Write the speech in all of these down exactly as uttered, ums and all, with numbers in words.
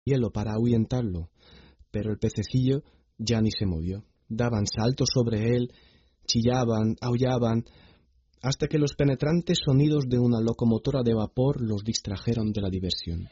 hielo para ahuyentarlo, pero el pececillo ya ni se movió. Daban saltos sobre él, chillaban, aullaban, hasta que los penetrantes sonidos de una locomotora de vapor los distrajeron de la diversión.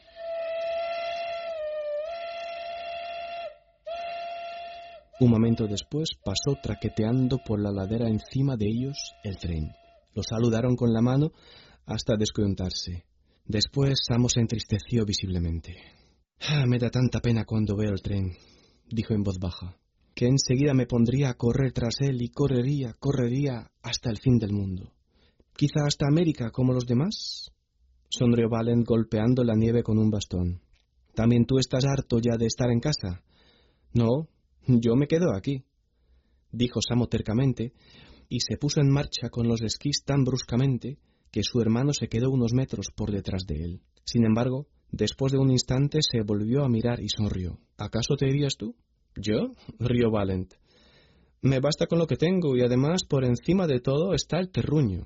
Un momento después pasó traqueteando por la ladera encima de ellos el tren. Los saludaron con la mano hasta descontarse. Después Samo se entristeció visiblemente. Ah, me da tanta pena cuando veo el tren, dijo en voz baja, que enseguida me pondría a correr tras él y correría, correría hasta el fin del mundo. ¿Quizá hasta América como los demás? Sonrió Valent golpeando la nieve con un bastón. ¿También tú estás harto ya de estar en casa? No, yo me quedo aquí, dijo Samo tercamente, y se puso en marcha con los esquís tan bruscamente que su hermano se quedó unos metros por detrás de él. Sin embargo, después de un instante se volvió a mirar y sonrió. ¿Acaso te irías tú? ¿Yo? Rió Valent. Me basta con lo que tengo y además por encima de todo está el terruño.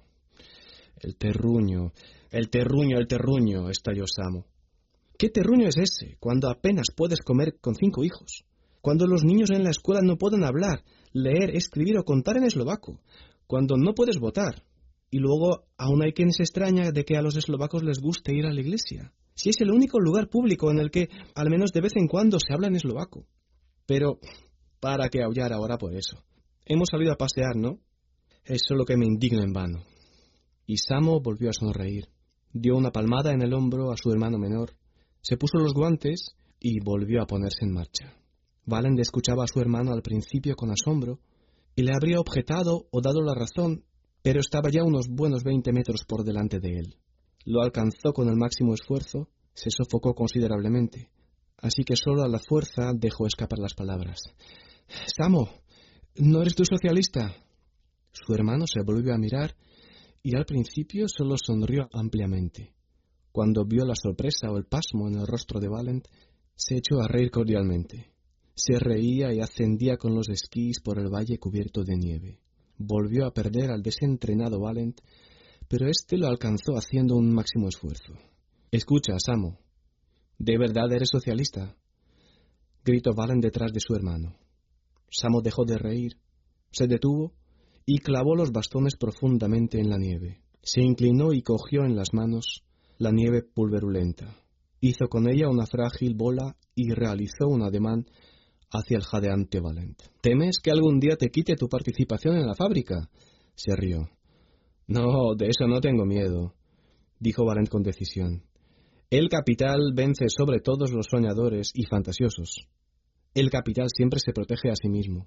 El terruño, el terruño, el terruño, estalló Samo. ¿Qué terruño es ese, cuando apenas puedes comer con cinco hijos? Cuando los niños en la escuela no pueden hablar, leer, escribir o contar en eslovaco, cuando no puedes votar. Y luego aún hay quien se extraña de que a los eslovacos les guste ir a la iglesia, si es el único lugar público en el que al menos de vez en cuando se habla en eslovaco. Pero, ¿para qué aullar ahora por eso? Hemos salido a pasear, ¿no? Es solo que me indigno en vano. Y Samo volvió a sonreír. Dio una palmada en el hombro a su hermano menor, se puso los guantes y volvió a ponerse en marcha. Valent escuchaba a su hermano al principio con asombro y le habría objetado o dado la razón, pero estaba ya unos buenos veinte metros por delante de él. Lo alcanzó con el máximo esfuerzo, se sofocó considerablemente, así que solo a la fuerza dejó escapar las palabras. «Samo, ¿no eres tú socialista?» Su hermano se volvió a mirar y al principio solo sonrió ampliamente. Cuando vio la sorpresa o el pasmo en el rostro de Valent, se echó a reír cordialmente. Se reía y ascendía con los esquís por el valle cubierto de nieve. Volvió a perder al desentrenado Valent, pero éste lo alcanzó haciendo un máximo esfuerzo. «Escucha, Samo, ¿de verdad eres socialista?», gritó Valent detrás de su hermano. Samo dejó de reír, se detuvo y clavó los bastones profundamente en la nieve. Se inclinó y cogió en las manos la nieve pulverulenta. Hizo con ella una frágil bola y realizó un ademán hacia el jadeante Valent. «¿Temes que algún día te quite tu participación en la fábrica?», se rió. «No, de eso no tengo miedo», dijo Valent con decisión. «El capital vence sobre todos los soñadores y fantasiosos. El capital siempre se protege a sí mismo.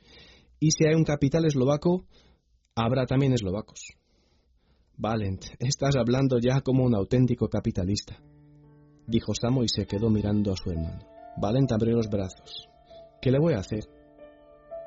Y si hay un capital eslovaco, habrá también eslovacos». «Valent, estás hablando ya como un auténtico capitalista», dijo Samo y se quedó mirando a su hermano. Valent abrió los brazos. «¿Qué le voy a hacer?